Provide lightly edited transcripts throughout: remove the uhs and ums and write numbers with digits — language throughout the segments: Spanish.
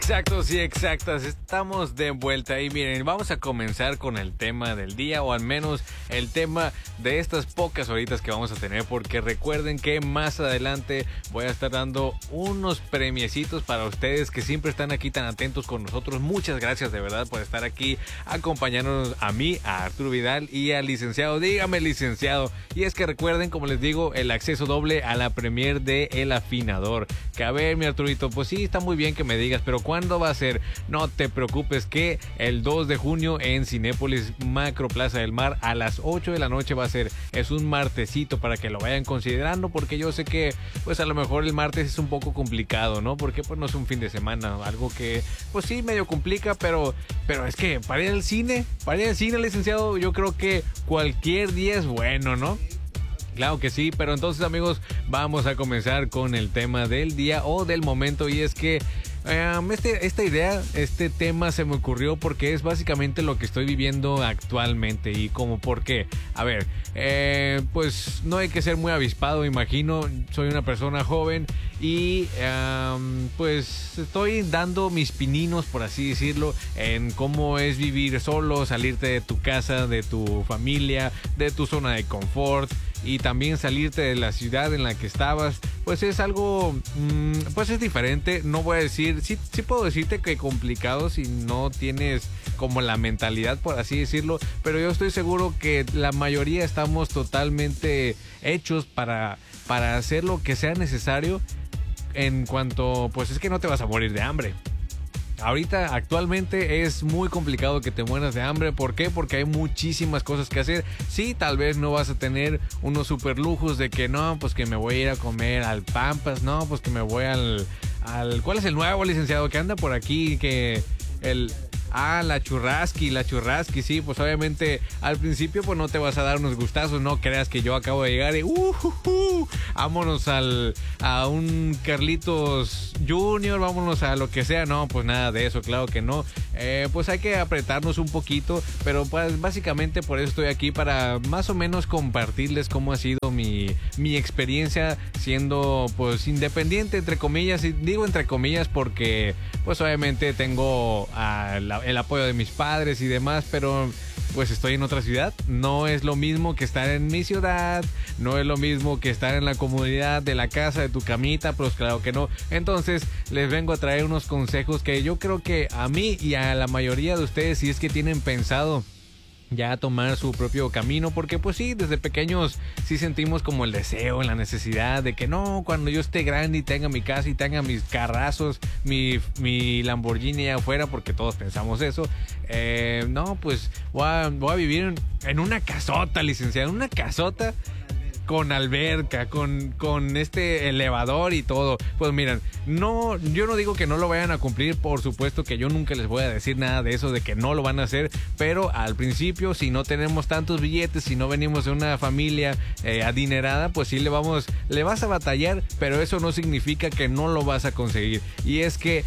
Exactos y exactas, estamos de vuelta y miren, vamos a comenzar con el tema del día, o al menos el tema de estas pocas horitas que vamos a tener, porque recuerden que más adelante voy a estar dando unos premiecitos para ustedes que siempre están aquí tan atentos con nosotros. Muchas gracias de verdad por estar aquí acompañándonos, a mí, a Arturo Vidal y al licenciado. Dígame, licenciado. Y es que recuerden, como les digo, el acceso doble a la premier de El Afinador. Que a ver, mi Arturito, pues sí, está muy bien que me digas, pero ¿cuándo va a ser? No te preocupes, que el 2 de junio en Cinépolis Macro Plaza del Mar a las 8 de la noche va a ser. Es un martesito para que lo vayan considerando, porque yo sé que pues a lo mejor el martes es un poco complicado, ¿no? Porque pues no es un fin de semana, algo que pues sí medio complica, pero es que para ir al cine, licenciado, yo creo que cualquier día es bueno, ¿no? Claro que sí, pero entonces, amigos, vamos a comenzar con el tema del día o del momento, y es que este tema se me ocurrió porque es básicamente lo que estoy viviendo actualmente. Y como por qué, a ver, pues no hay que ser muy avispado, imagino. Soy una persona joven y pues estoy dando mis pininos, por así decirlo, en cómo es vivir solo, salirte de tu casa, de tu familia, de tu zona de confort, y también salirte de la ciudad en la que estabas. Pues es algo, pues es diferente. No voy a decir, sí puedo decirte que complicado si no tienes como la mentalidad, por así decirlo, pero yo estoy seguro que la mayoría estamos totalmente hechos para hacer lo que sea necesario, en cuanto, pues es que no te vas a morir de hambre. Ahorita, actualmente, es muy complicado que te mueras de hambre. ¿Por qué? Porque hay muchísimas cosas que hacer. Sí, tal vez no vas a tener unos super lujos de que no, pues que me voy a ir a comer al Pampas, no, pues que me voy al ¿cuál es el nuevo, licenciado, que anda por aquí? Que la churrasqui, sí, pues obviamente al principio pues no te vas a dar unos gustazos, no creas que yo acabo de llegar y vámonos a un Carlitos Junior, vámonos a lo que sea. No, pues nada de eso, claro que no. Pues hay que apretarnos un poquito, pero pues básicamente por eso estoy aquí, para más o menos compartirles cómo ha sido mi experiencia siendo pues independiente, entre comillas, y digo entre comillas porque pues obviamente tengo el apoyo de mis padres y demás, pero pues estoy en otra ciudad. No es lo mismo que estar en mi ciudad, no es lo mismo que estar en la comodidad de la casa, de tu camita, pues claro que no. Entonces les vengo a traer unos consejos que yo creo que a mí y a la mayoría de ustedes, si es que tienen pensado ya tomar su propio camino, porque pues sí, desde pequeños sí sentimos como el deseo, la necesidad de que no, cuando yo esté grande y tenga mi casa y tenga mis carrazos, mi Lamborghini allá afuera, porque todos pensamos eso, no, pues voy a vivir en una casota, licenciado, en una casota con alberca, con este elevador y todo. Pues miren, no, yo no digo que no lo vayan a cumplir, por supuesto que yo nunca les voy a decir nada de eso, de que no lo van a hacer, pero al principio, si no tenemos tantos billetes, si no venimos de una familia adinerada, pues sí le vas a batallar, pero eso no significa que no lo vas a conseguir. Y es que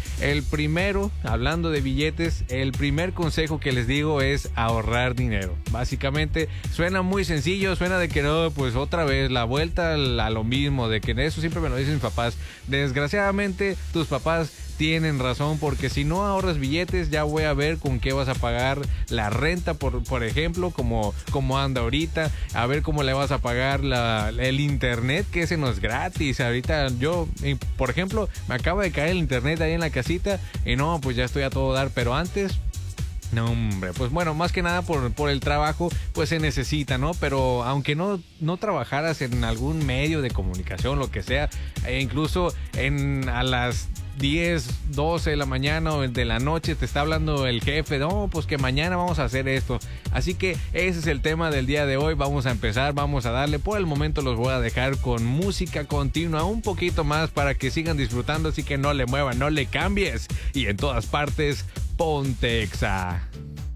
hablando de billetes, el primer consejo que les digo es ahorrar dinero. Básicamente, suena muy sencillo, suena de que no, pues otra vez la vuelta a lo mismo, de que eso siempre me lo dicen mis papás. Desgraciadamente tus papás tienen razón, porque si no ahorras billetes, ya voy a ver con qué vas a pagar la renta, por ejemplo, como anda ahorita, a ver cómo le vas a pagar el internet, que ese no es gratis. Ahorita yo, por ejemplo, me acaba de caer el internet ahí en la casita y no, pues ya estoy a todo dar, pero antes... No, hombre, pues bueno, más que nada por el trabajo, pues se necesita, ¿no? Pero aunque no trabajaras en algún medio de comunicación, lo que sea, incluso a las 10, 12 de la mañana o de la noche te está hablando el jefe, no, pues que mañana vamos a hacer esto. Así que ese es el tema del día de hoy. Vamos a empezar, vamos a darle. Por el momento los voy a dejar con música continua un poquito más para que sigan disfrutando, así que no le muevan, no le cambies, y en todas partes, ponte Exa.